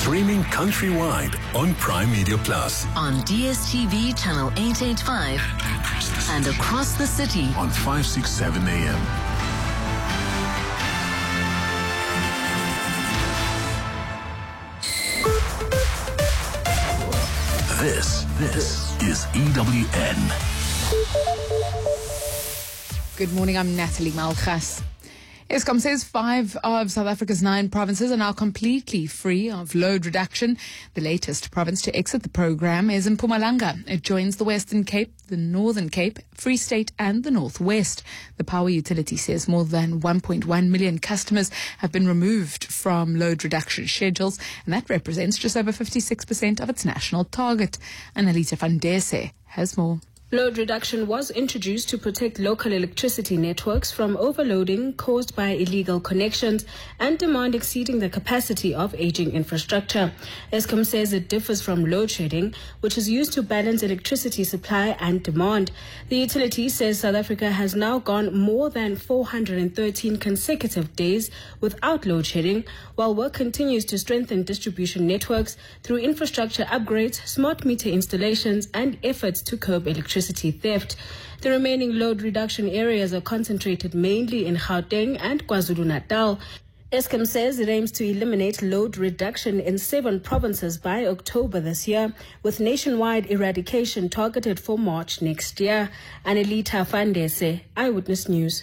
Streaming countrywide on Prime Media Plus. On DSTV channel 885 and across the city on 567 AM. This is EWN. Good morning, I'm Natalie Malchas. Eskom says 5 of South Africa's 9 provinces are now completely free of load reduction. The latest province to exit the program is Mpumalanga. It joins the Western Cape, the Northern Cape, Free State and the Northwest. The power utility says more than 1.1 million customers have been removed from load reduction schedules, and that represents just over 56% of its national target. Annalita van Dese has more. Load reduction was introduced to protect local electricity networks from overloading caused by illegal connections and demand exceeding the capacity of aging infrastructure. Eskom says it differs from load shedding, which is used to balance electricity supply and demand. The utility says South Africa has now gone more than 413 consecutive days without load shedding, while work continues to strengthen distribution networks through infrastructure upgrades, smart meter installations, and efforts to curb electricity theft. The remaining load reduction areas are concentrated mainly in Gauteng and KwaZulu-Natal. Eskom says it aims to eliminate load reduction in 7 provinces by October this year, with nationwide eradication targeted for March next year. Annalita van Dese, Eyewitness News.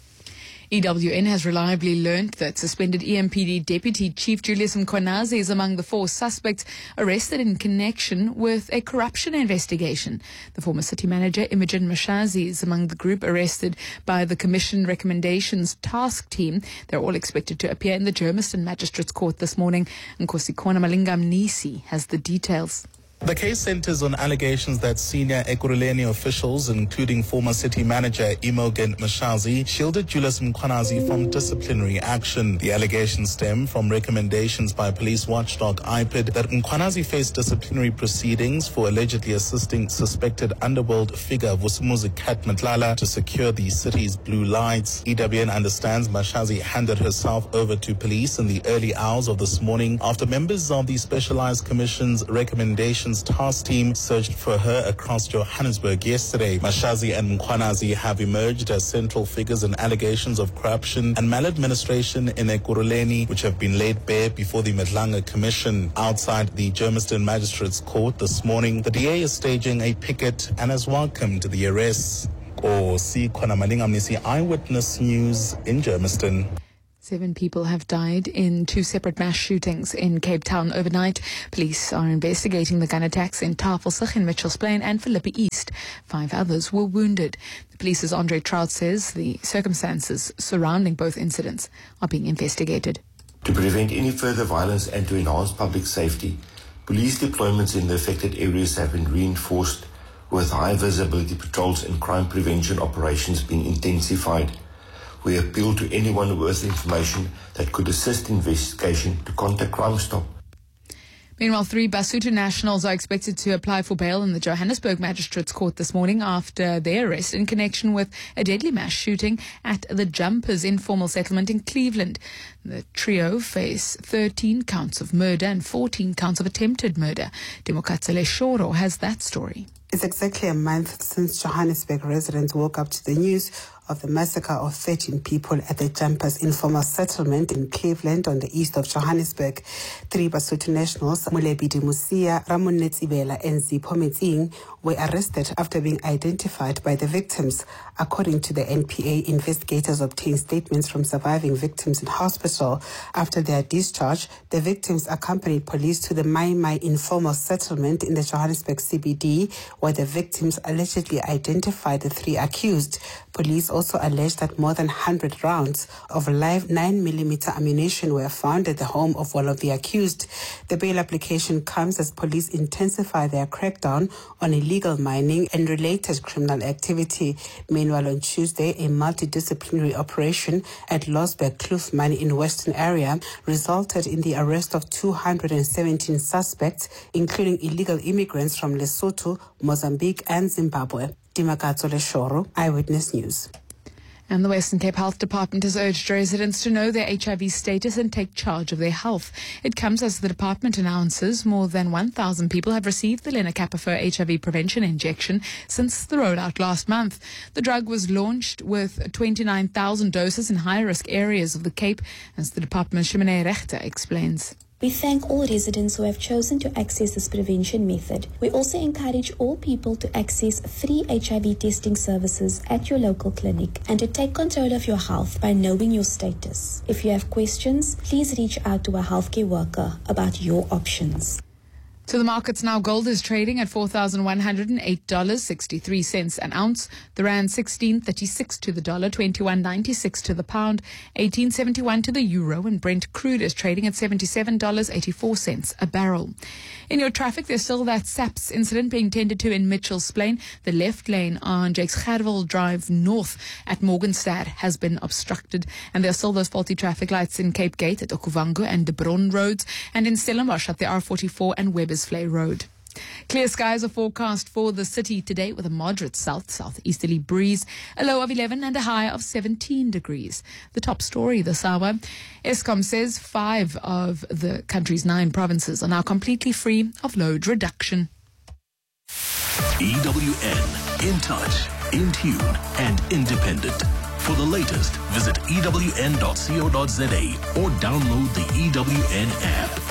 EWN has reliably learnt that suspended EMPD Deputy Chief Julius Mkhwanazi is among the 4 suspects arrested in connection with a corruption investigation. The former city manager, Imogen Mashazi, is among the group arrested by the Commission Recommendations Task Team. They're all expected to appear in the Germiston Magistrates Court this morning. Nkosikona Malingam Nisi has the details. The case centers on allegations that senior Ekurhuleni officials, including former city manager Imogen Mashazi, shielded Julius Mkhwanazi from disciplinary action. The allegations stem from recommendations by police watchdog IPID that Mkhwanazi faced disciplinary proceedings for allegedly assisting suspected underworld figure Vusumuzi Kat Matlala to secure the city's blue lights. EWN understands Mashazi handed herself over to police in the early hours of this morning after members of the Specialized Commission's Recommendations Task Team searched for her across Johannesburg yesterday. Mashazi and Mkhwanazi have emerged as central figures in allegations of corruption and maladministration in Ekurhuleni, which have been laid bare before the Madlanga Commission. Outside the Germiston Magistrates Court this morning, the DA is staging a picket and has welcomed the arrests. Nkosikona Malingam Nisi, Eyewitness News in Germiston. 7 people have died in 2 separate mass shootings in Cape Town overnight. Police are investigating the gun attacks in Tafelsig, in Mitchells Plain and Philippi East. 5 others were wounded. The police's Andre Trout says the circumstances surrounding both incidents are being investigated. To prevent any further violence and to enhance public safety, police deployments in the affected areas have been reinforced, with high visibility patrols and crime prevention operations being intensified. We appeal to anyone with information that could assist investigation to contact Crime Stop. Meanwhile, 3 Basotho nationals are expected to apply for bail in the Johannesburg Magistrates Court this morning after their arrest in connection with a deadly mass shooting at the Jumpers informal settlement in Cleveland. The trio face 13 counts of murder and 14 counts of attempted murder. Demokatsele Shoro has that story. It's exactly a month since Johannesburg residents woke up to the news of the massacre of 13 people at the Jumpers informal settlement in Cleveland on the east of Johannesburg. 3 Basotho nationals, Mulebidi Musia, Ramon Netsibela and Zipho Metsing, were arrested after being identified by the victims. According to the NPA, investigators obtained statements from surviving victims in hospital. After their discharge, the victims accompanied police to the Mai Mai informal settlement in the Johannesburg CBD, where the victims allegedly identified the 3 accused. Police also alleged that more than 100 rounds of live 9mm ammunition were found at the home of one of the accused. The bail application comes as police intensify their crackdown on illegal mining and related criminal activity. Meanwhile, on Tuesday, a multidisciplinary operation at Losberg Kloof Mine in Western Area resulted in the arrest of 217 suspects, including illegal immigrants from Lesotho, Mozambique and Zimbabwe. Dimakatsole Shoro, Eyewitness News. And the Western Cape Health Department has urged residents to know their HIV status and take charge of their health. It comes as the department announces more than 1,000 people have received the lenacapavir HIV prevention injection since the rollout last month. The drug was launched with 29,000 doses in high-risk areas of the Cape, as the department's Shimene Rechter explains. We thank all residents who have chosen to access this prevention method. We also encourage all people to access free HIV testing services at your local clinic and to take control of your health by knowing your status. If you have questions, please reach out to a healthcare worker about your options. To the markets now, gold is trading at $4,108.63 an ounce. The rand 16.36 to the dollar, 21.96 to the pound, 18.71 to the euro, and Brent crude is trading at $77.84 a barrel. In your traffic, there's still that SAPS incident being tended to in Mitchell's Plain. The left lane on Jakes Gerwel Drive North at Morgenstad has been obstructed, and there are still those faulty traffic lights in Cape Gate at Okuvango and De Bron roads, and in Stellenbosch at the R44 and Webbersvlei Road. Clear skies are forecast for the city today with a moderate southeasterly breeze, a low of 11 and a high of 17 degrees. The top story this hour, Eskom says 5 of the country's 9 provinces are now completely free of load reduction. EWN, in touch, in tune, and independent. For the latest, visit ewn.co.za or download the EWN app.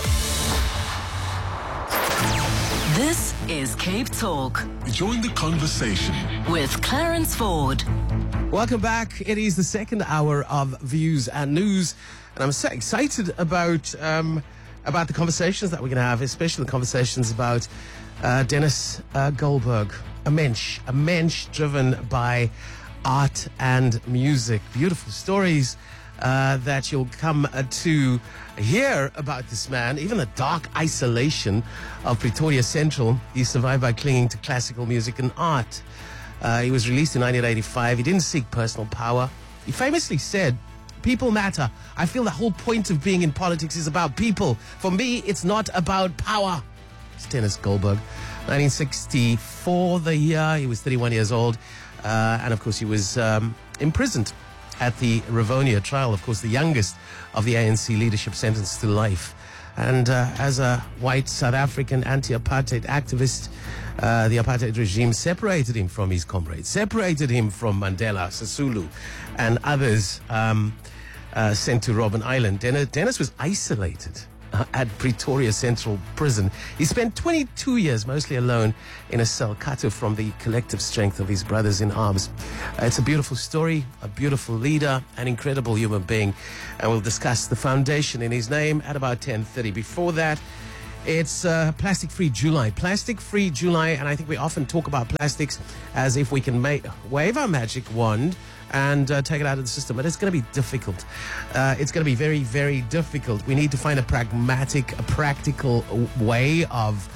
This is Cape Talk Join the conversation. with Clarence Ford. Welcome back. It is the second hour of Views and News, and I'm so excited about the conversations that we're going to have, especially the conversations about Dennis Goldberg, a mensch driven by art and music. Beautiful stories that you'll come to hear about this man. Even the dark isolation of Pretoria Central, he survived by clinging to classical music and art. He was released in 1985. He didn't seek personal power. He famously said, "People matter. I feel the whole point of being in politics is about people. For me, it's not about power." It's Dennis Goldberg. 1964, the year. He was 31 years old. And, of course, he was imprisoned at the Rivonia trial, of course, the youngest of the ANC leadership sentenced to life. And as a white South African anti-apartheid activist, the apartheid regime separated him from his comrades, separated him from Mandela, Sisulu, and others sent to Robben Island. Dennis was isolated at Pretoria Central Prison. He spent 22 years mostly alone in a cell, cut off from the collective strength of his brothers in arms. It's a beautiful story, a beautiful leader, an incredible human being, and we'll discuss the foundation in his name at about 10:30. Before that, it's Plastic Free July. Plastic Free July, and I think we often talk about plastics as if we can wave our magic wand and take it out of the system. But it's going to be difficult. It's going to be very, very difficult. We need to find a practical way of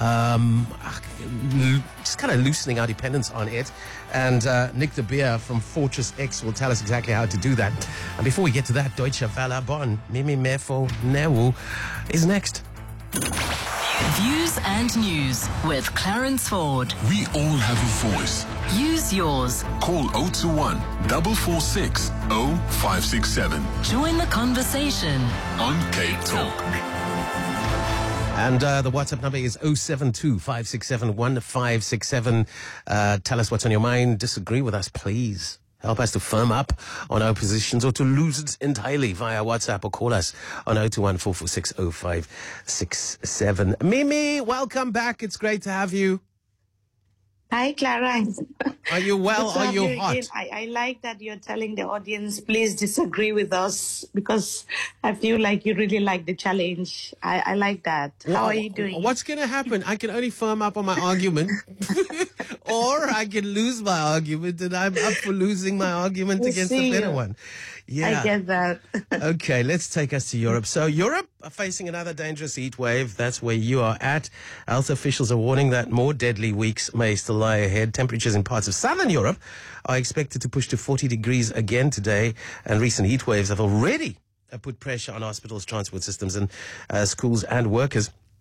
just kind of loosening our dependence on it. And Nick de Beer from Fortress X will tell us exactly how to do that. And before we get to that, Deutsche Welle Bonn, Mimi Mefo Newu is next. Views and News with Clarence Ford. We all have a voice. Use yours. Call 021 446 0567 Join the conversation. on Cape Talk. And the WhatsApp number is 072-567-1567. Tell us what's on your mind. Disagree with us, please. Help us to firm up on our positions or to lose it entirely via WhatsApp, or call us on 021 446 0567. Mimi, welcome back. It's great to have you. Hi, Clara. Are you well? Are you hot? I like that you're telling the audience, please disagree with us, because I feel like you really like the challenge. I like that. How are you doing? What's going to happen? I can only firm up on my argument, or I can lose my argument, and I'm up for losing my argument against the better one. Yeah. I get that. Okay, let's take us to Europe. So Europe are facing another dangerous heat wave. That's where you are at. Health officials are warning that more deadly weeks may still lie ahead. Temperatures in parts of southern Europe are expected to push to 40 degrees again today, and recent heat waves have already put pressure on hospitals, transport systems, and schools and workers.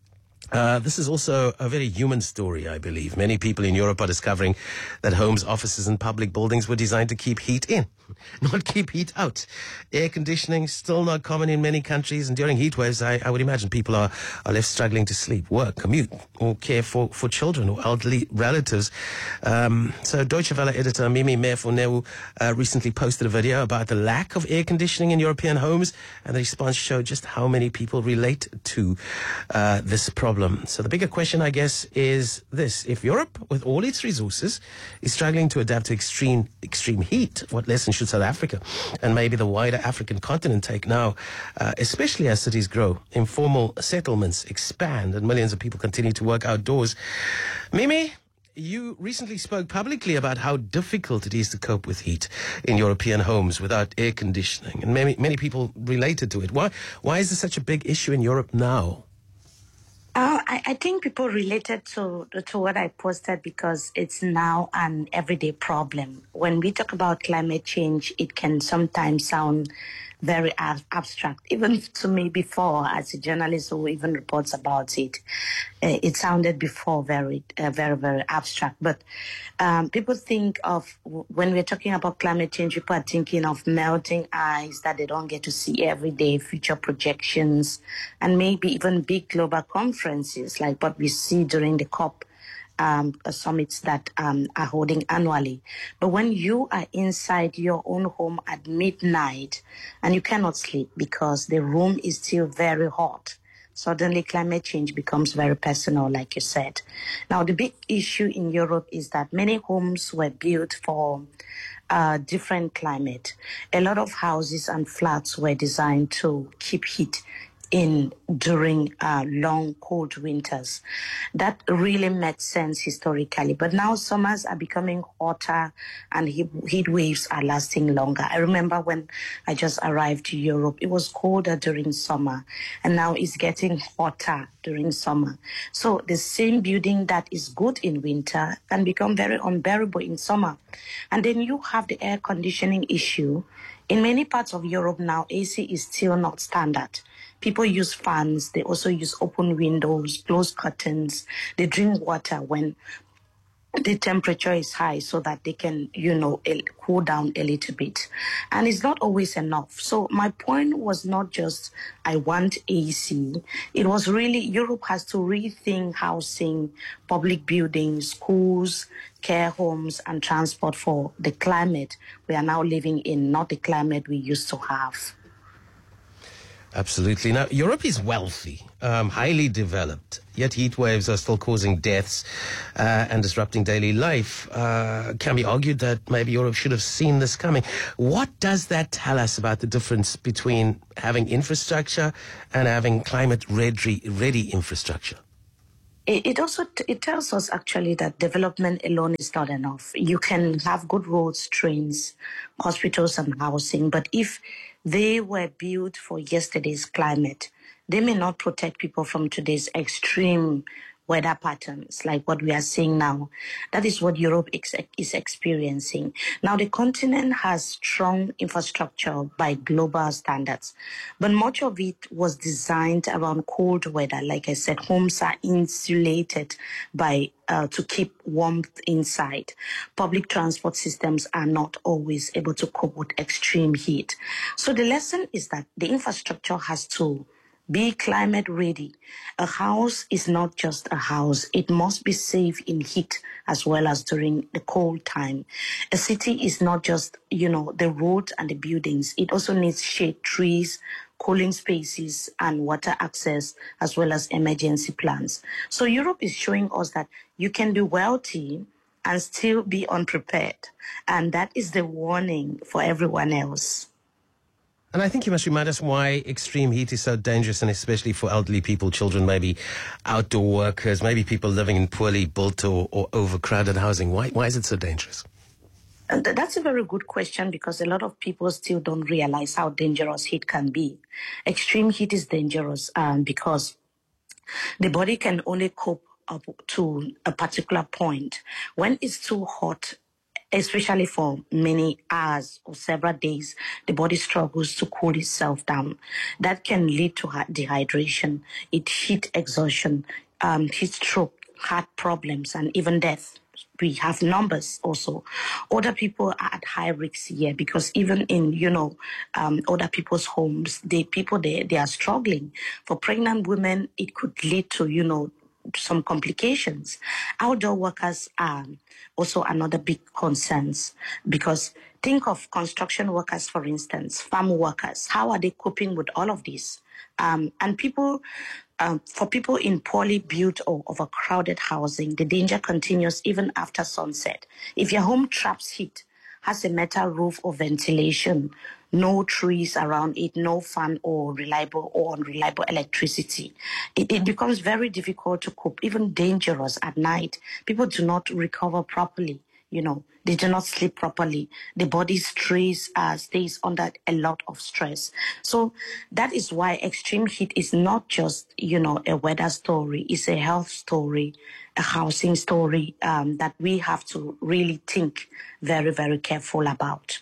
This is also a very human story, I believe. Many people in Europe are discovering that homes, offices, and public buildings were designed to keep heat in, not keep heat out. Air conditioning still not common in many countries, and during heat waves, I would imagine people are left struggling to sleep, work, commute, or care for children or elderly relatives. So Deutsche Welle editor Mimi Mefoneu recently posted a video about the lack of air conditioning in European homes, and the response showed just how many people relate to this problem. So the bigger question, I guess, is this. If Europe, with all its resources, is struggling to adapt to extreme heat, what lessons should South Africa and maybe the wider African continent take now, especially as cities grow, informal settlements expand, and millions of people continue to work outdoors? Mimi, you recently spoke publicly about how difficult it is to cope with heat in European homes without air conditioning, and many people related to it. Why is this such a big issue in Europe now? I think people related to what I posted because it's now an everyday problem. When we talk about climate change, it can sometimes sound very abstract. Even to me before, as a journalist who even reports about it, it sounded before very, very abstract. But people think of, when we're talking about climate change, people are thinking of melting ice that they don't get to see every day, future projections, and maybe even big global conferences like what we see during the COP summits that are holding annually. But when you are inside your own home at midnight and you cannot sleep because the room is still very hot, suddenly climate change becomes very personal, like you said. Now, the big issue in Europe is that many homes were built for different climate. A lot of houses and flats were designed to keep heat in during long cold winters. That really made sense historically, but now summers are becoming hotter and heat waves are lasting longer. I remember when I just arrived to Europe, it was colder during summer, and now it's getting hotter during summer. So the same building that is good in winter can become very unbearable in summer. And then you have the air conditioning issue. In many parts of Europe now, AC is still not standard. People use fans. They also use open windows, closed curtains. They drink water when the temperature is high so that they can, cool down a little bit. And it's not always enough. So my point was not just, I want AC. It was really, Europe has to rethink housing, public buildings, schools, care homes, and transport for the climate we are now living in, not the climate we used to have. Absolutely. Now, Europe is wealthy, highly developed, yet heat waves are still causing deaths and disrupting daily life. Can be argued that maybe Europe should have seen this coming. What does that tell us about the difference between having infrastructure and having climate-ready infrastructure? It tells us actually that development alone is not enough. You can have good roads, trains, hospitals, and housing, but if they were built for yesterday's climate, they may not protect people from today's extreme weather patterns like what we are seeing now. That is what Europe is experiencing. Now, the continent has strong infrastructure by global standards, but much of it was designed around cold weather. Like I said, homes are insulated by to keep warmth inside. Public transport systems are not always able to cope with extreme heat. So the lesson is that the infrastructure has to be climate ready. A house is not just a house. It must be safe in heat as well as during the cold time. A city is not just, the roads and the buildings. It also needs shade, trees, cooling spaces, and water access, as well as emergency plans. So Europe is showing us that you can be wealthy and still be unprepared. And that is the warning for everyone else. And I think you must remind us why extreme heat is so dangerous, and especially for elderly people, children, maybe outdoor workers, maybe people living in poorly built or overcrowded housing. Why is it so dangerous? And that's a very good question, because a lot of people still don't realize how dangerous heat can be. Extreme heat is dangerous because the body can only cope up to a particular point. When it's too hot, especially for many hours or several days, the body struggles to cool itself down. That can lead to dehydration, heat exhaustion, heat stroke, heart problems, and even death. We have numbers also. Older people are at high risk here because even in, older people's homes, they are struggling. For pregnant women, it could lead to, some complications. Outdoor workers are also another big concerns because think of construction workers, for instance, farm workers. How are they coping with all of this? And for people in poorly built or overcrowded housing, the danger continues even after sunset. If your home traps heat, has a metal roof or ventilation, no trees around it, no fan or unreliable electricity, it becomes very difficult to cope, even dangerous at night. People do not recover properly. They do not sleep properly. The body stays under a lot of stress. So that is why extreme heat is not just, a weather story. It's a health story, a housing story that we have to really think very, very careful about.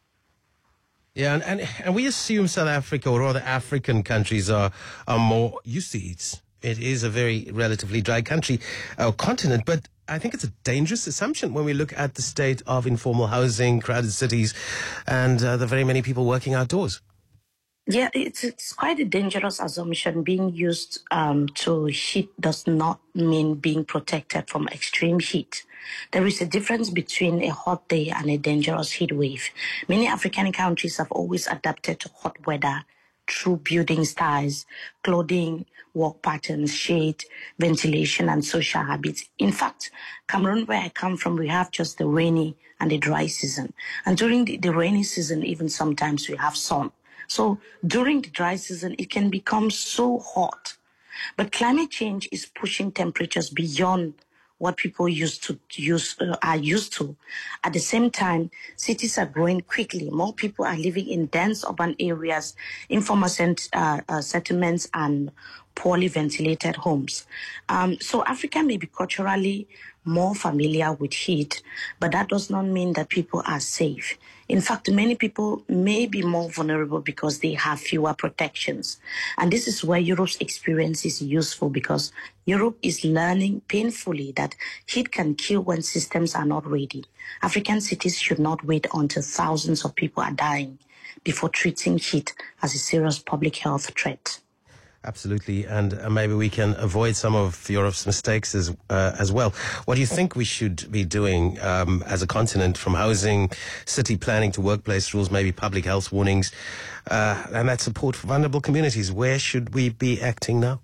Yeah, and we assume South Africa or other African countries are more used to heat. It is a very relatively dry country or continent, but I think it's a dangerous assumption when we look at the state of informal housing, crowded cities, and the very many people working outdoors. Yeah, it's quite a dangerous assumption. Being used to heat does not mean being protected from extreme heat. There is a difference between a hot day and a dangerous heat wave. Many African countries have always adapted to hot weather through building styles, clothing, work patterns, shade, ventilation, and social habits. In fact, Cameroon, where I come from, we have just the rainy and the dry season. And during the rainy season, even sometimes we have sun. So during the dry season, it can become so hot. But climate change is pushing temperatures beyond what people are used to. At the same time, cities are growing quickly. More people are living in dense urban areas, informal settlements, and poorly ventilated homes. So Africa may be culturally more familiar with heat, but that does not mean that people are safe. In fact, many people may be more vulnerable because they have fewer protections. And this is where Europe's experience is useful because Europe is learning painfully that heat can kill when systems are not ready. African cities should not wait until thousands of people are dying before treating heat as a serious public health threat. Absolutely, and maybe we can avoid some of Europe's mistakes as well. What do you think we should be doing as a continent, from housing, city planning to workplace rules, maybe public health warnings, and that support for vulnerable communities? Where should we be acting now?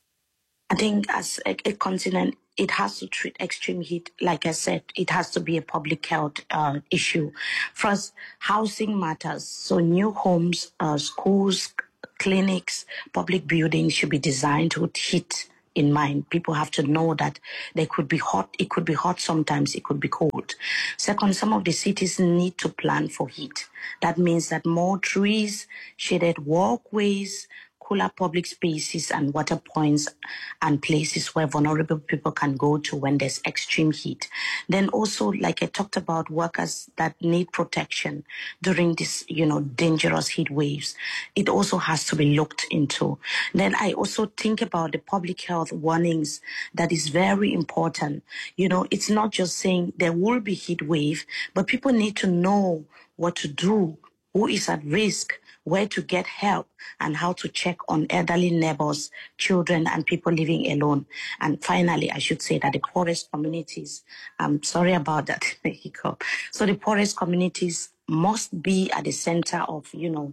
I think as a continent, it has to treat extreme heat. Like I said, it has to be a public health issue. First, housing matters. So new homes, schools, clinics, public buildings should be designed with heat in mind. People have to know that they could be hot. It could be hot sometimes. It could be cold. Second, some of the cities need to plan for heat. That means that more trees, shaded walkways, cooler public spaces and water points and places where vulnerable people can go to when there's extreme heat. Then also, like I talked about, workers that need protection during this, dangerous heat waves. It also has to be looked into. Then I also think about the public health warnings. That is very important. It's not just saying there will be heat wave, but people need to know what to do, who is at risk, where to get help, and how to check on elderly neighbors, children, and people living alone. And finally, I should say that the poorest communities, I'm sorry about that hiccup. So the poorest communities must be at the center of,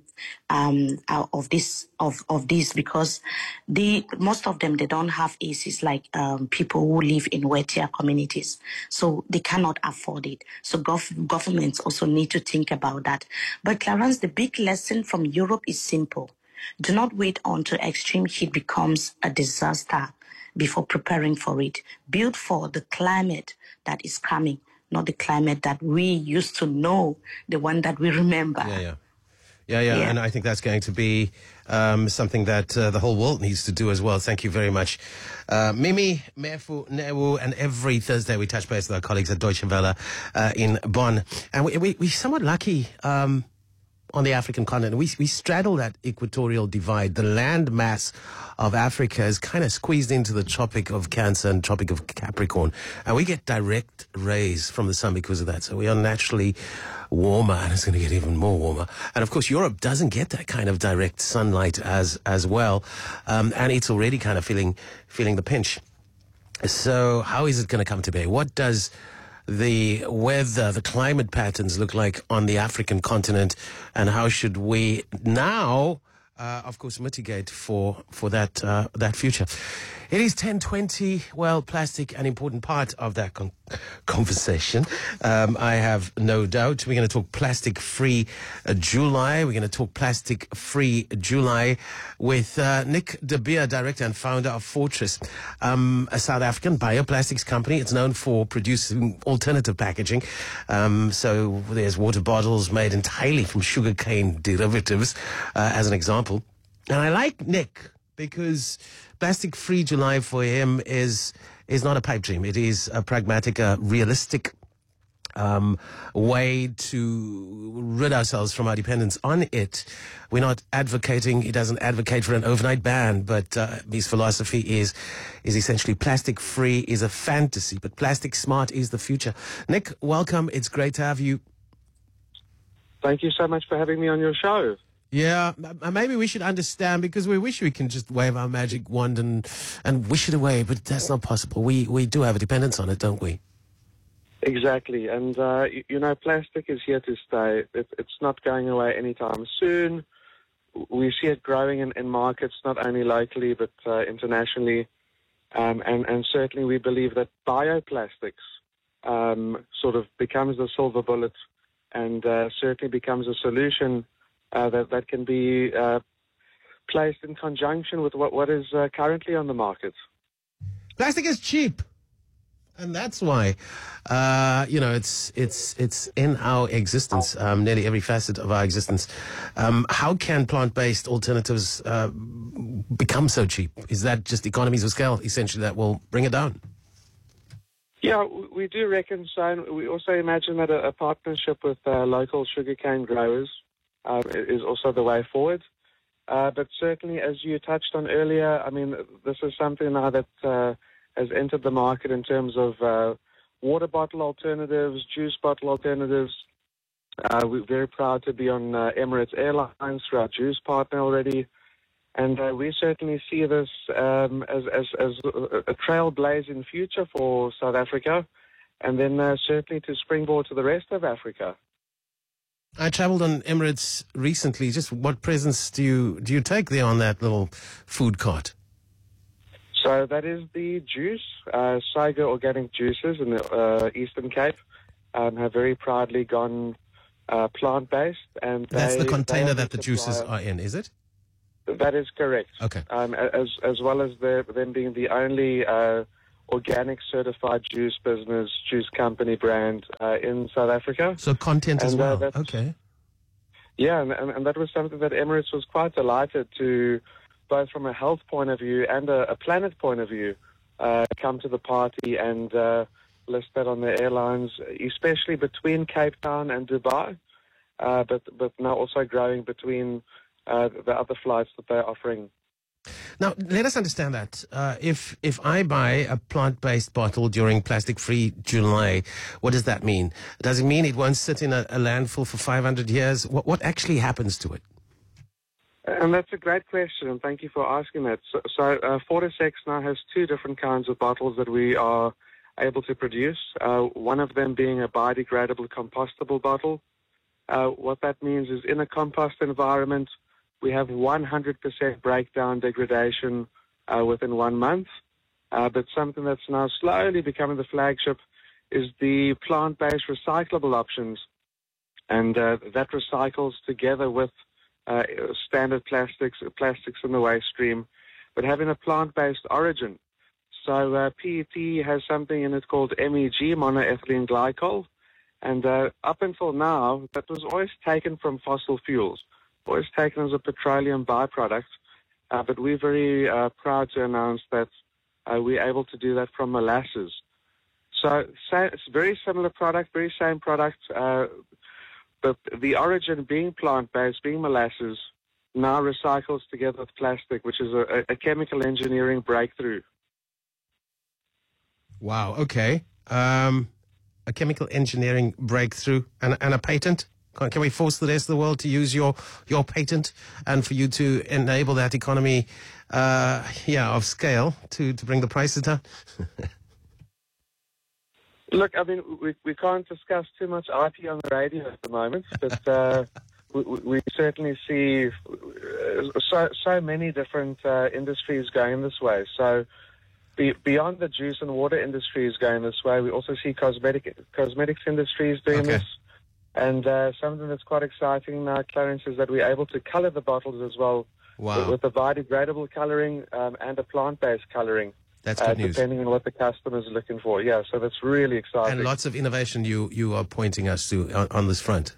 of this because most of them, they don't have ACs like people who live in wet-tier communities. So they cannot afford it. So governments also need to think about that. But Clarence, the big lesson from Europe is simple. Do not wait until extreme heat becomes a disaster before preparing for it. Build for the climate that is coming, not the climate that we used to know, the one that we remember. Yeah. And I think that's going to be something that the whole world needs to do as well. Thank you very much. Mimi, Mefu, Newu, and every Thursday we touch base with our colleagues at Deutsche Welle in Bonn. And we're somewhat lucky on the African continent. We straddle that equatorial divide. The land mass of Africa is kind of squeezed into the Tropic of Cancer and Tropic of Capricorn. And we get direct rays from the sun because of that. So we are naturally warmer, and it's going to get even more warmer. And of course, Europe doesn't get that kind of direct sunlight as well. And it's already kind of feeling the pinch. So how is it going to come to bear? What does the weather, the climate patterns look like on the African continent, and how should we now, of course, mitigate for that future? It is 10:20. Well, plastic, an important part of that conversation. I have no doubt. We're going to talk plastic-free July. We're going to talk plastic-free July with Nick de Beer, director and founder of Fortress, a South African bioplastics company. It's known for producing alternative packaging. So there's water bottles made entirely from sugarcane derivatives, as an example. And I like Nick because plastic-free July for him is not a pipe dream. It is a pragmatic, realistic way to rid ourselves from our dependence on it. We're not advocating, he doesn't advocate for an overnight ban, but his philosophy is essentially plastic-free is a fantasy, but plastic-smart is the future. Nick, welcome. It's great to have you. Thank you so much for having me on your show. Yeah, maybe we should understand, because we wish we can just wave our magic wand and wish it away, but that's not possible. We do have a dependence on it, don't we? Exactly, and plastic is here to stay. It's not going away anytime soon. We see it growing in markets, not only locally but internationally, and certainly we believe that bioplastics sort of becomes the silver bullet, and certainly becomes a solution that can be placed in conjunction with what is currently on the market. Plastic is cheap, and that's why it's in our existence, nearly every facet of our existence. How can plant-based alternatives become so cheap? Is that just economies of scale, essentially, that will bring it down? Yeah, we do reckon so. We also imagine that a partnership with local sugarcane growers is also the way forward. But certainly, as you touched on earlier, I mean, this is something now that has entered the market in terms of water bottle alternatives, juice bottle alternatives. We're very proud to be on Emirates Airlines through our juice partner already. And we certainly see this as a trailblazing future for South Africa, and then certainly to springboard to the rest of Africa. I traveled on Emirates recently. Just what presents do you take there on that little food cart? So that is the juice. Saiga Organic Juices in the Eastern Cape have very proudly gone plant-based. And that's the container that the juices are in, is it? That is correct. Okay. As well as them being the only organic certified juice company brand in South Africa. So content as well. Okay. Yeah, and that was something that Emirates was quite delighted to, both from a health point of view and a planet point of view, come to the party and list that on their airlines, especially between Cape Town and Dubai, but now also growing between the other flights that they're offering. Now, let us understand that. If I buy a plant-based bottle during Plastic-Free July, what does that mean? Does it mean it won't sit in a landfill for 500 years? What actually happens to it? And that's a great question, and thank you for asking that. So FortisX now has two different kinds of bottles that we are able to produce, one of them being a biodegradable compostable bottle. What that means is in a compost environment, we have 100% breakdown degradation within 1 month. But something that's now slowly becoming the flagship is the plant-based recyclable options. And that recycles together with standard plastics in the waste stream, but having a plant-based origin. So PET has something in it called MEG, monoethylene glycol. And up until now, that was always taken from fossil fuels, always taken as a petroleum byproduct. But we're very proud to announce that we're able to do that from molasses. So it's a very similar product, very same product, but the origin being plant-based, being molasses, now recycles together with plastic, which is a chemical engineering breakthrough. Wow, okay. A chemical engineering breakthrough and a patent? Can we force the rest of the world to use your patent and for you to enable that economy of scale to bring the prices down? Look, I mean, we can't discuss too much IP on the radio at the moment, but we certainly see so many different industries going this way. So beyond the juice and water industries going this way, we also see cosmetics industries doing this. And something that's quite exciting now, Clarence, is that we're able to color the bottles as well with a biodegradable coloring and a plant-based coloring. That's good news. Depending on what the customer is looking for. Yeah, so that's really exciting. And lots of innovation you are pointing us to on this front.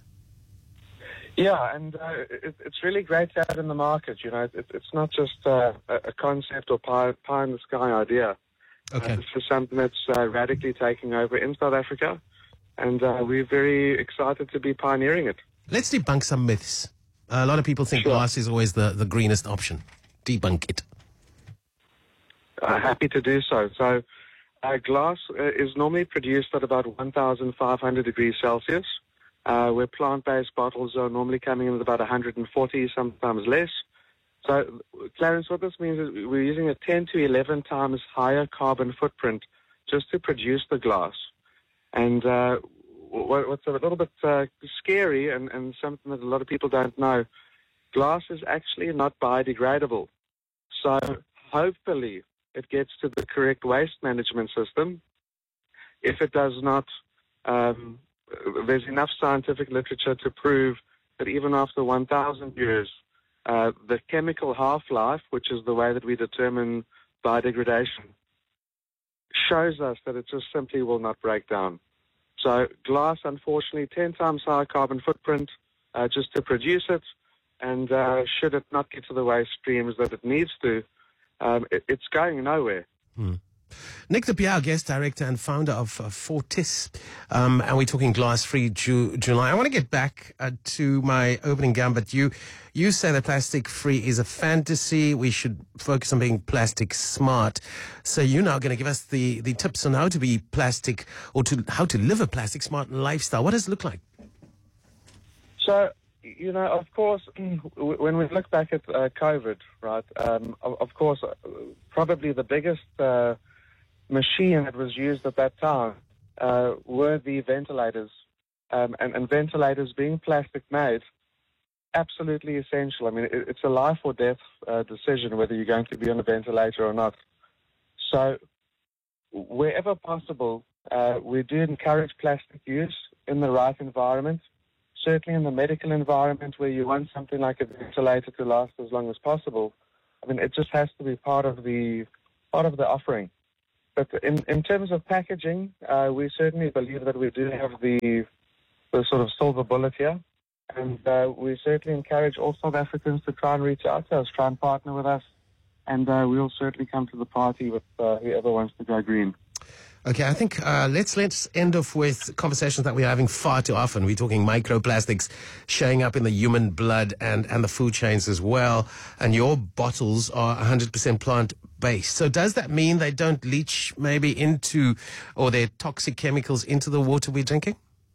Yeah, and it's really great to have in the market. You know, it's not just a concept or pie in the sky idea. Okay. This is something that's radically taking over in South Africa, and we're very excited to be pioneering it. Let's debunk some myths. A lot of people think glass is always the greenest option. Debunk it. Happy to do so. So glass is normally produced at about 1,500 degrees Celsius, where plant-based bottles are normally coming in at about 140, sometimes less. So, Clarence, what this means is we're using a 10 to 11 times higher carbon footprint just to produce the glass. And what's a little bit scary and something that a lot of people don't know, glass is actually not biodegradable. So hopefully it gets to the correct waste management system. If it does not, there's enough scientific literature to prove that even after 1,000 years, the chemical half-life, which is the way that we determine biodegradation, shows us that it just simply will not break down. So glass, unfortunately, 10 times higher carbon footprint just to produce it, and should it not get to the waste streams that it needs to, it's going nowhere. Nick de Beer, guest director and founder of Fortis, and we're talking glass-free July. I want to get back to my opening gambit. You say that plastic-free is a fantasy. We should focus on being plastic smart. So you're now going to give us the tips on how to be plastic, or how to live a plastic smart lifestyle. What does it look like? So, you know, of course, when we look back at COVID, right, of course, probably the biggest machine that was used at that time were the ventilators. And ventilators being plastic made, absolutely essential. I mean, it's a life or death decision whether you're going to be on a ventilator or not. So wherever possible, we do encourage plastic use in the right environment. Certainly in the medical environment where you want something like a ventilator to last as long as possible. I mean, it just has to be part of the offering. But in terms of packaging, we certainly believe that we do have the sort of silver bullet here. And we certainly encourage all South Africans to try and reach out to us, try and partner with us. And we'll certainly come to the party with whoever wants to go green. Okay, I think let's end off with conversations that we're having far too often. We're talking microplastics showing up in the human blood and the food chains as well. And your bottles are 100% plant-based. So does that mean they don't leach maybe into, or they're toxic chemicals into the water we're drinking?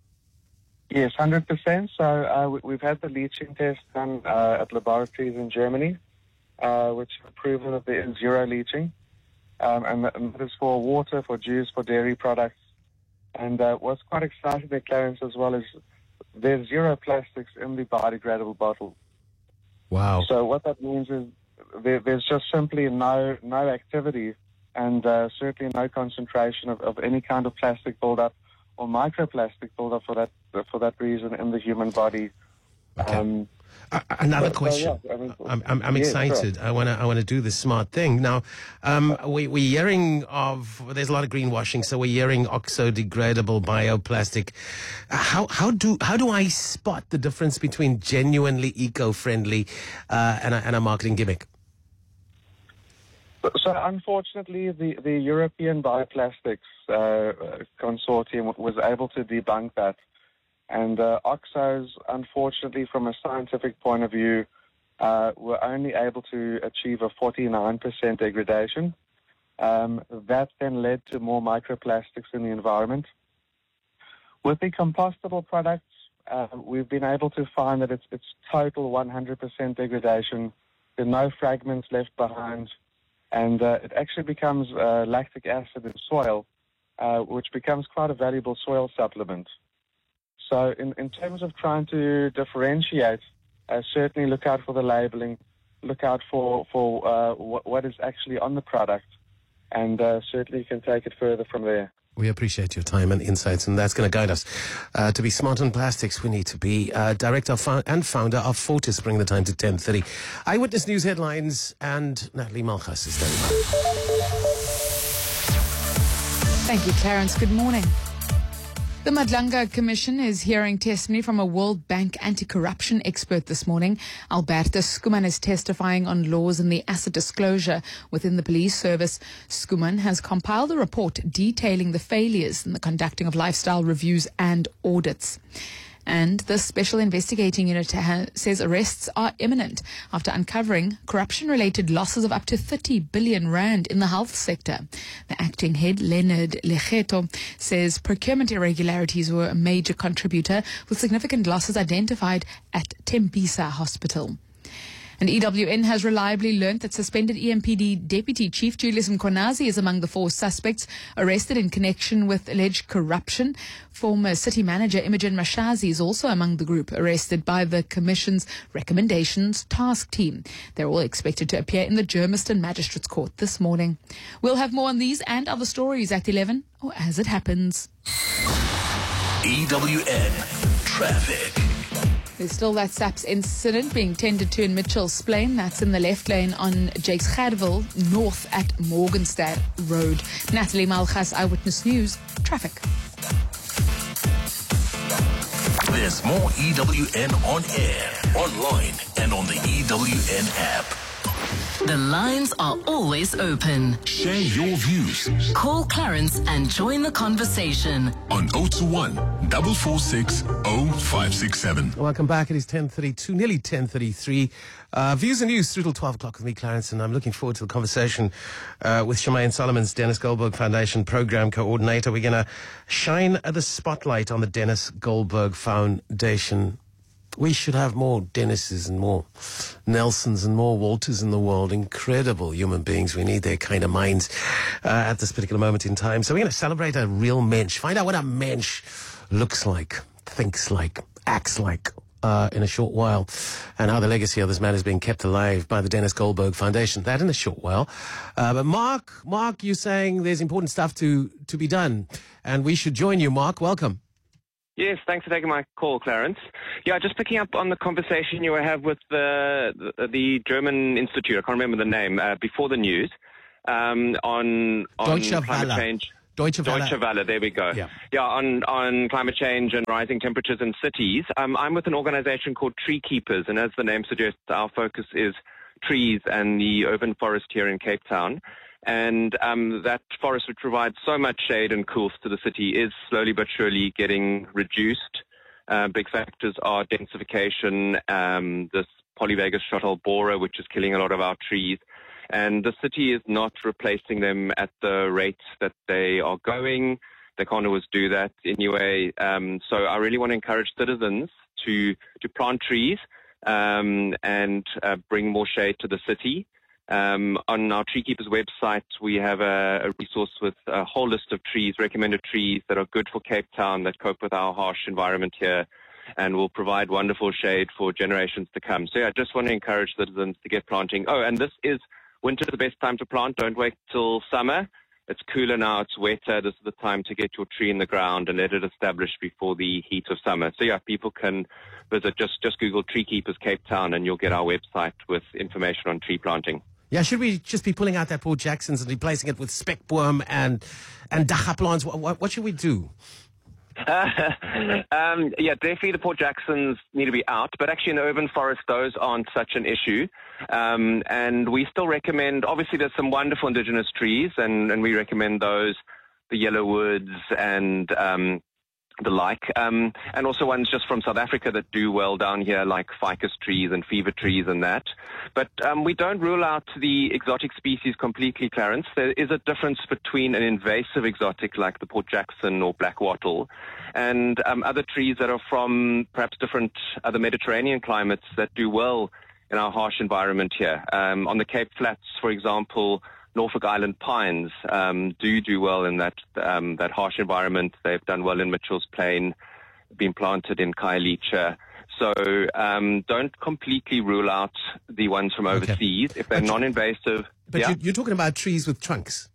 Yes, 100%. So we've had the leaching test done at laboratories in Germany, which have proven that there is zero leaching. And that is for water, for juice, for dairy products. And what's quite exciting there, Clarence, as well, is there's zero plastics in the biodegradable bottle. Wow. So what that means is there's just simply no activity and certainly no concentration of any kind of plastic buildup or microplastic buildup for that reason in the human body. Okay. Another question. Yeah, I mean, I'm excited. Sure. I want to do this smart thing. Now, we're hearing of, there's a lot of greenwashing, so we're hearing oxo-degradable bioplastic. How do I spot the difference between genuinely eco-friendly and a marketing gimmick? So unfortunately, the European Bioplastics Consortium was able to debunk that. And OXOs, unfortunately, from a scientific point of view, were only able to achieve a 49% degradation. That then led to more microplastics in the environment. With the compostable products, we've been able to find that it's total 100% degradation. There are no fragments left behind, and it actually becomes lactic acid in soil, which becomes quite a valuable soil supplement. So in terms of trying to differentiate, certainly look out for the labeling, look out for what is actually on the product, and certainly you can take it further from there. We appreciate your time and insights, and that's going to guide us. To be smart on plastics, we need to be. Director and founder of Fortis, bring the time to 10:30. Eyewitness News headlines, and Natalie Malchus is standing by. Thank you, Clarence. Good morning. The Madlanga Commission is hearing testimony from a World Bank anti-corruption expert this morning. Albertus Schoeman is testifying on laws in the asset disclosure within the police service. Schoeman has compiled a report detailing the failures in the conducting of lifestyle reviews and audits. And the Special Investigating Unit says arrests are imminent after uncovering corruption-related losses of up to 30 billion rand in the health sector. The acting head, Leonard Legeto, says procurement irregularities were a major contributor, with significant losses identified at Tembisa Hospital. And EWN has reliably learnt that suspended EMPD Deputy Chief Julius Mkhwanazi is among the 4 suspects arrested in connection with alleged corruption. Former City Manager Imogen Mashazi is also among the group arrested by the Commission's Recommendations Task Team. They're all expected to appear in the Germiston Magistrates Court this morning. We'll have more on these and other stories at 11, or as it happens. EWN Traffic. There's still that SAPS incident being tended to in Mitchell's Plain. That's in the left lane on Jakes Gerwel, north at Morgenstad Road. Natalie Malchus, Eyewitness News, Traffic. There's more EWN on air, online, and on the EWN app. The lines are always open. Share your views. Call Clarence and join the conversation on 021 446 0567. Welcome back. It is 10:32, nearly 10:33. Views and news through till 12 o'clock with me, Clarence, and I'm looking forward to the conversation with Shemaine Solomons, Dennis Goldberg Foundation Program Coordinator. We're going to shine the spotlight on the Dennis Goldberg Foundation. We should have more Dennises and more Nelsons and more Walters in the world. Incredible human beings. We need their kind of minds at this particular moment in time. So we're going to celebrate a real mensch. Find out what a mensch looks like, thinks like, acts like in a short while, and how the legacy of this man is being kept alive by the Dennis Goldberg Foundation. That in a short while. But Mark, you're saying there's important stuff to be done, and we should join you. Mark, welcome. Yes, thanks for taking my call, Clarence. Yeah, just picking up on the conversation you have with the German institute, I can't remember the name, before the news, on climate change. Deutsche Welle, there we go. Yeah, on climate change and rising temperatures in cities. I'm with an organization called Tree Keepers, and as the name suggests, our focus is trees and the urban forest here in Cape Town. And that forest, which provides so much shade and cools to the city, is slowly but surely getting reduced. Big factors are densification, this polyvagus shottle borer, which is killing a lot of our trees. And the city is not replacing them at the rates that they are going. They can't always do that anyway. So I really want to encourage citizens to plant trees and bring more shade to the city. On our Tree Keepers website, we have a resource with a whole list of trees, recommended trees that are good for Cape Town, that cope with our harsh environment here, and will provide wonderful shade for generations to come. So yeah, I just want to encourage citizens to get planting. Oh, and this is winter, the best time to plant. Don't wait till summer. It's cooler now, it's wetter. This is the time to get your tree in the ground and let it establish before the heat of summer. So yeah, people can visit, just Google Tree Keepers Cape Town and you'll get our website with information on tree planting. Yeah, should we just be pulling out that Port Jackson's and replacing it with speckboom and dacha plants? What should we do? Yeah, definitely the Port Jacksons need to be out, but actually in the urban forest, those aren't such an issue. And we still recommend, obviously there's some wonderful indigenous trees, and we recommend those, the yellow woods and the like, and also ones just from South Africa that do well down here, like ficus trees and fever trees and that. But we don't rule out the exotic species completely, Clarence. There is a difference between an invasive exotic like the Port Jackson or black wattle and other trees that are from perhaps different other Mediterranean climates that do well in our harsh environment here. On the Cape Flats, for example, Norfolk Island pines do well in that harsh environment. They've done well in Mitchell's Plain, been planted in Khayelitsha. So don't completely rule out the ones from overseas if they're non-invasive. But you're talking about trees with trunks?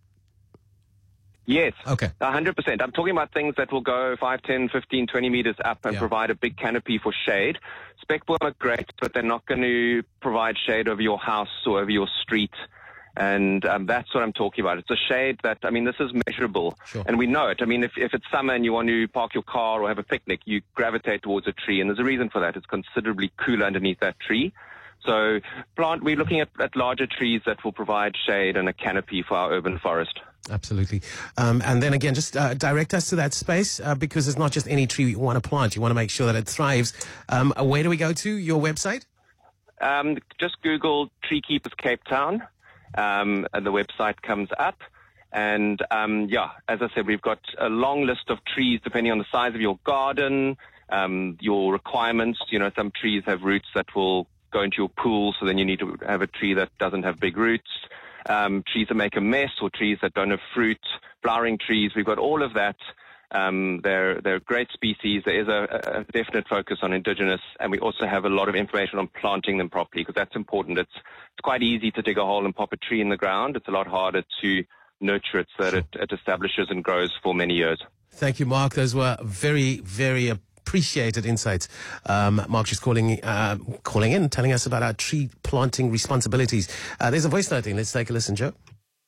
Yes. Okay. 100%. I'm talking about things that will go 5, 10, 15, 20 meters up and provide a big canopy for shade. Speckworm are great, but they're not going to provide shade over your house or over your street. And that's what I'm talking about. It's a shade that, I mean, this is measurable. Sure. And we know it. I mean, if it's summer and you want to park your car or have a picnic, you gravitate towards a tree. And there's a reason for that. It's considerably cooler underneath that tree. So we're looking at larger trees that will provide shade and a canopy for our urban forest. Absolutely. And then again, just direct us to that space because it's not just any tree you want to plant. You want to make sure that it thrives. Where do we go to? Your website? Just Google Tree Keepers Cape Town. And the website comes up. And, as I said, we've got a long list of trees depending on the size of your garden, your requirements. You know, some trees have roots that will go into your pool, so then you need to have a tree that doesn't have big roots. Trees that make a mess or trees that don't have fruit, flowering trees. We've got all of that. They're great species. There is a definite focus on indigenous, and we also have a lot of information on planting them properly because that's important. It's quite easy to dig a hole and pop a tree in the ground. It's a lot harder to nurture it so that it establishes and grows for many years. Thank you, Mark. Those were very, very appreciated insights. Mark just calling in, telling us about our tree planting responsibilities. There's a voice note in. Let's take a listen, Joe.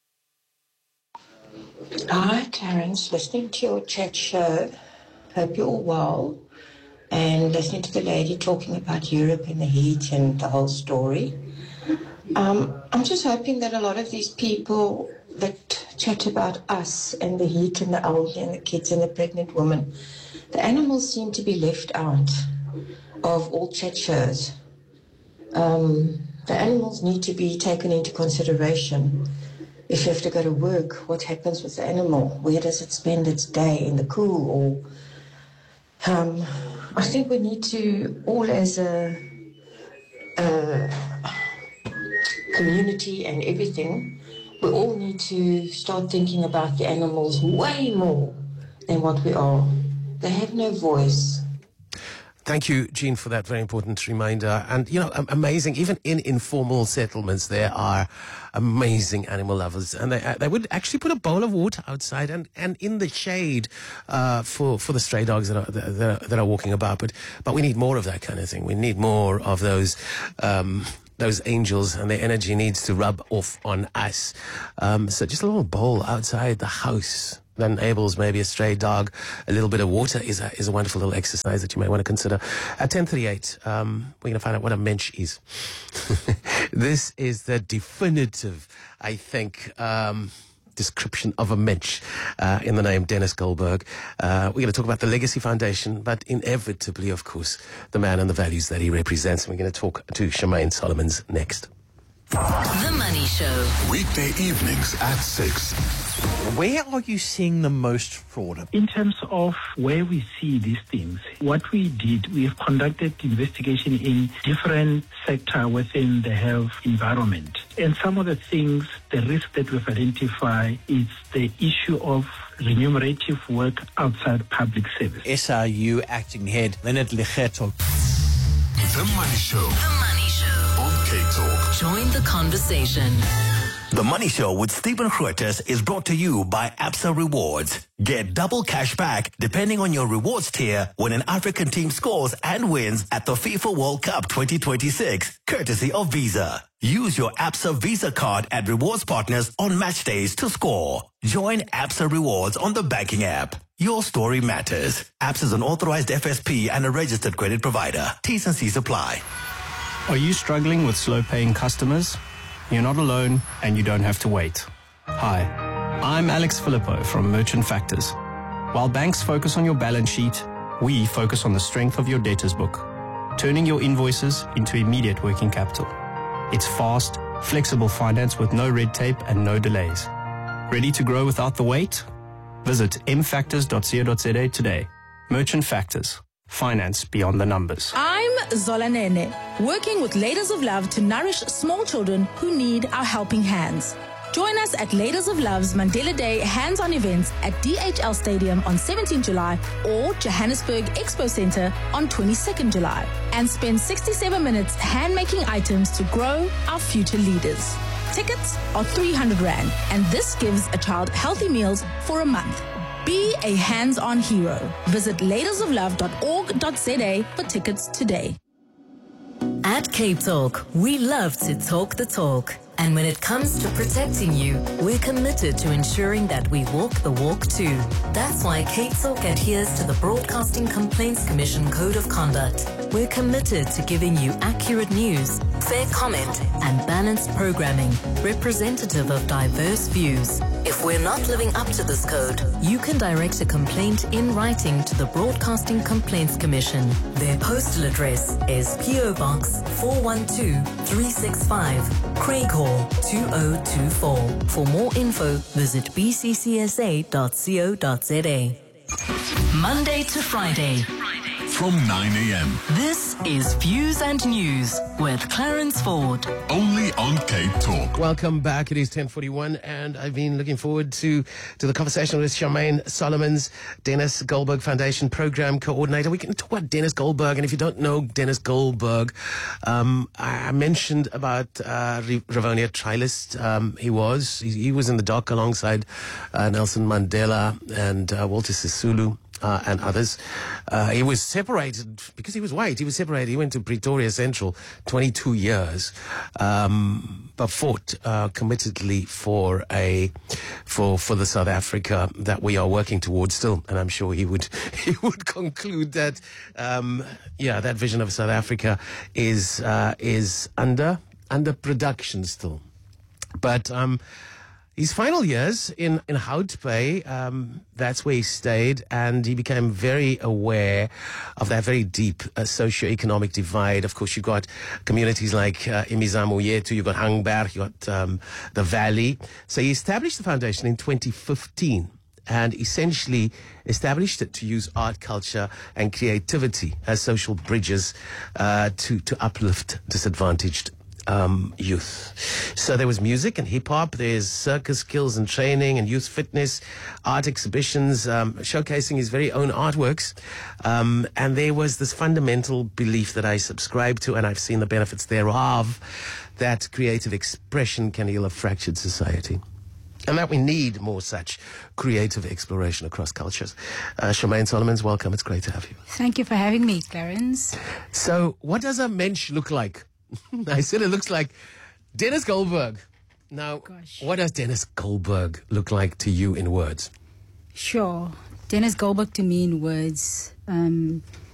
Hi, Clarence. Listening to your chat show. Hope you're all well. And listening to the lady talking about Europe and the heat and the whole story. I'm just hoping that a lot of these people that chat about us and the heat and the elderly and the kids and the pregnant women, the animals seem to be left out of all chat shows. The animals need to be taken into consideration. If you have to go to work, what happens with the animal? Where does it spend its day? In the cool? Or I think we need to, all as a community and everything, we all need to start thinking about the animals way more than what we are. They have no voice. Thank you, Jean, for that very important reminder. And, you know, amazing, even in informal settlements, there are amazing animal lovers. And they would actually put a bowl of water outside and in the shade for the stray dogs that are walking about. But we need more of that kind of thing. We need more of those angels, and their energy needs to rub off on us. So just a little bowl outside the house that enables maybe a stray dog a little bit of water is a wonderful little exercise that you may want to consider. At 10:38, we're going to find out what a mensch is. This is the definitive, I think, description of a mensch in the name Dennis Goldberg. We're going to talk about the Legacy Foundation, but inevitably, of course, the man and the values that he represents. We're going to talk to Shemaine Solomons next. The Money Show. Weekday evenings at 6. Where are you seeing the most fraud? In terms of where we see these things, what we did, we have conducted investigation in different sectors within the health environment. And some of the things, the risk that we've identified is the issue of remunerative work outside public service. SRU Acting Head Leonard Lecheto. The Money Show. The Money Show. On Cape Talk. Join the conversation. The Money Show with Stephen Grootes is brought to you by Absa Rewards. Get double cash back depending on your rewards tier when an African team scores and wins at the FIFA World Cup 2026, courtesy of Visa. Use your Absa Visa card at rewards partners on match days to score. Join Absa Rewards on the banking app. Your story matters. Absa is an authorized FSP and a registered credit provider. T's and C's apply. Are you struggling with slow-paying customers? You're not alone, and you don't have to wait. Hi, I'm Alex Filippo from Merchant Factors. While banks focus on your balance sheet, we focus on the strength of your debtors book, turning your invoices into immediate working capital. It's fast, flexible finance with no red tape and no delays. Ready to grow without the wait? Visit mfactors.co.za today. Merchant Factors. Finance beyond the numbers. I'm Zola Nene, working with Ladies of Love to nourish small children who need our helping hands. Join us at Ladies of Love's Mandela Day hands-on events at DHL Stadium on 17 July or Johannesburg Expo Center on 22nd July and spend 67 minutes hand-making items to grow our future leaders. Tickets are 300 Rand and this gives a child healthy meals for a month. Be a hands-on hero. Visit ladiesoflove.org.za for tickets today. At Cape Talk, we love to talk the talk. And when it comes to protecting you, we're committed to ensuring that we walk the walk too. That's why Cape Talk adheres to the Broadcasting Complaints Commission Code of Conduct. We're committed to giving you accurate news, fair comment, and balanced programming, representative of diverse views. If we're not living up to this code, you can direct a complaint in writing to the Broadcasting Complaints Commission. Their postal address is PO Box 412365, Craighall 2024. For more info, visit bccsa.co.za. Monday to Friday. From 9 a.m. This is Views and News with Clarence Ford. Only on Cape Talk. Welcome back. It is 10:41 and I've been looking forward to the conversation with Charmaine Solomons, Dennis Goldberg Foundation Program Coordinator. We can talk about Dennis Goldberg, and if you don't know Dennis Goldberg, I mentioned about Rivonia Trialist. He was in the dock alongside Nelson Mandela and Walter Sisulu. And others. He was separated because he was white. He was separated. He went to Pretoria Central 22 years, but fought committedly for the South Africa that we are working towards still. And I'm sure he would conclude that that vision of South Africa is under production still. But his final years in Hout Bay, that's where he stayed, and he became very aware of that very deep socio-economic divide. Of course, you got communities like Imizamo Yetu, you got Hangberg, you got the Valley. So he established the foundation in 2015 and essentially established it to use art, culture, and creativity as social bridges to uplift disadvantaged youth. So there was music and hip-hop, there's circus skills and training and youth fitness, art exhibitions, showcasing his very own artworks. And there was this fundamental belief that I subscribe to, and I've seen the benefits thereof, that creative expression can heal a fractured society. And that we need more such creative exploration across cultures. Charmaine Solomons, welcome. It's great to have you. Thank you for having me, Clarence. So what does a mensch look like? I said it looks like Dennis Goldberg. Now, what does Dennis Goldberg look like to you in words? Sure. Dennis Goldberg to me in words